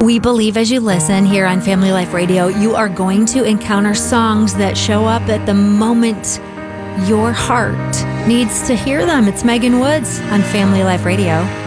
We believe as you listen here on Family Life Radio, you are going to encounter songs that show up at the moment your heart needs to hear them. It's Megan Woods on Family Life Radio.